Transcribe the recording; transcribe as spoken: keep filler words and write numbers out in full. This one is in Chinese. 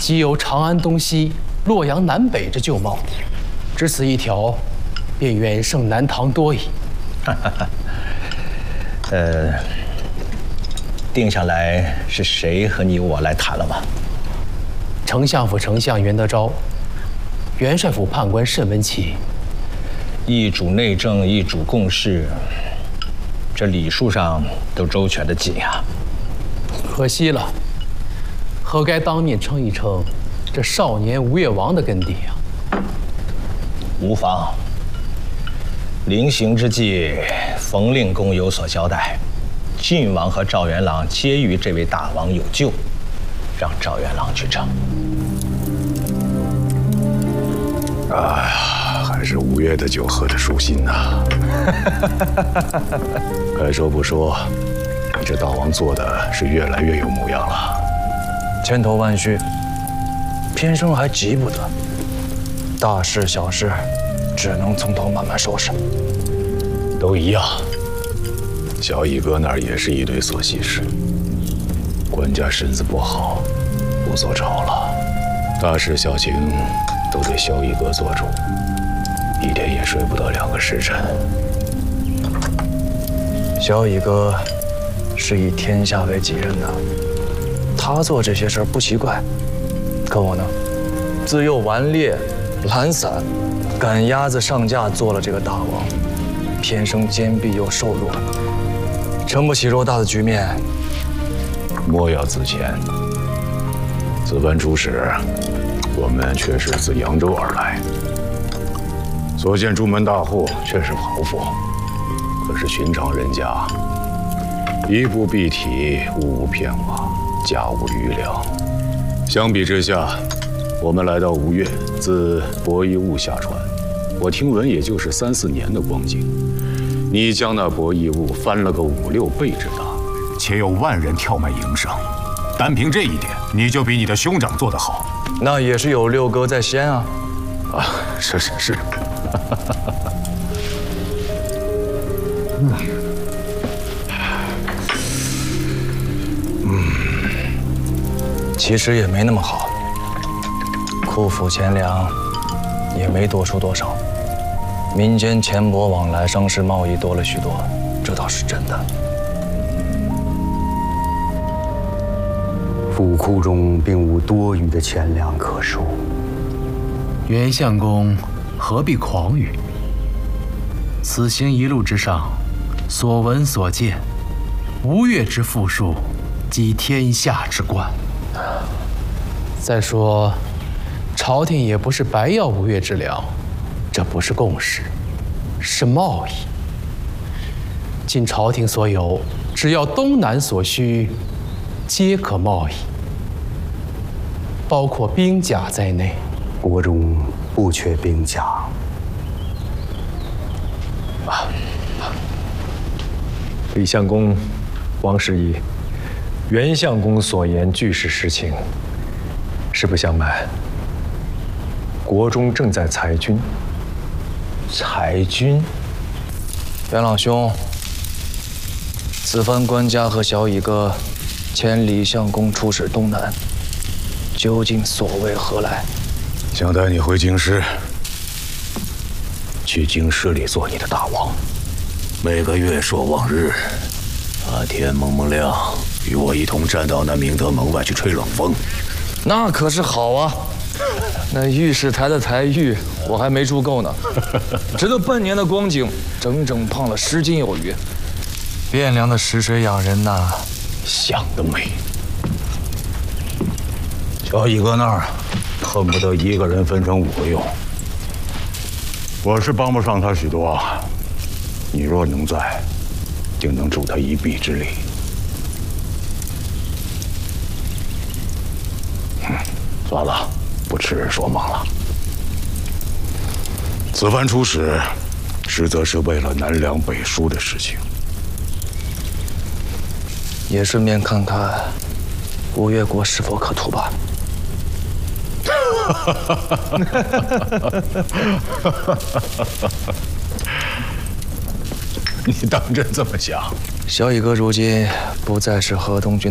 既有长安东西、洛阳南北之旧貌，只此一条，便远胜南唐多矣。 呃，定下来是谁和你我来谈了吗？ 丞相府丞相袁德昭，元帅府判官慎文启。 一主内政，一主共事，这礼数上都周全的紧呀。 可惜了，何该当面称一称这少年吴越王的根底呀？ 无妨。临行之际，冯令公有所交代，晋王和赵元朗皆与这位大王有旧，让赵元朗去称。 哎呀，还是吴越的酒喝得舒心呐。该说不说，你这大王做的是越来越有模样了。 千头万绪，偏生还急不得。大事小事，只能从头慢慢收拾。 都一样。小乙哥那儿也是一堆琐细事。官家身子不好，不做朝了，大事小情都得萧乙哥做主，一天也睡不得两个时辰。 萧乙哥是以天下为己任的，他做这些事儿不奇怪。可我呢，自幼顽劣、懒散，赶鸭子上架做了这个大王，偏生坚壁又瘦弱，撑不起偌大的局面。 莫要自谦。此番出使，我们却是自扬州而来，所见朱门大户确实豪富，可是寻常人家，衣不蔽体，屋无片瓦，家无余粮。相比之下，我们来到吴越，自伯夷坞下船，我听闻也就是三四年的光景，你将那伯夷坞翻了个五六倍之大， 且有万人跳卖营生，单凭这一点，你就比你的兄长做得好。 那也是有六哥在先啊！ 啊，是是是。 嗯嗯，其实也没那么好，库府钱粮也没多出多少，民间钱帛往来、商事贸易多了许多，这倒是真的。 府库中并无多余的钱粮可数。 袁相公何必狂语？此行一路之上，所闻所见，吴越之富庶，即天下之冠。再说，朝廷也不是白要吴越之粮，这不是贡食，是贸易。尽朝廷所有，只要东南所需，皆可贸易，包括兵甲在内。 国中不缺兵甲。 啊，李相公、王师仪，袁相公所言俱是实情。实不相瞒，国中正在裁军。 裁军？ 元朗兄，此番官家和小乙哥遣李相公出使东南，究竟所为何来？ 想带你回京师，去京师里做你的大王，每个月朔望日，啊天蒙蒙亮，与我一同站到那明德门外去吹冷风。 那可是好啊！那御史台的台玉我还没住够呢，直到半年的光景，整整胖了十斤有余。汴梁的食水养人呐， 想得美！小乙哥那儿恨不得一个人分成五个用，我是帮不上他许多，你若能在，定能助他一臂之力。嗯，算了，不痴人说梦了。此番出使，实则是为了南梁北输的事情， 也顺便看看吴越国是否可图吧。 你当真这么想？ 小乙哥如今不再是河东军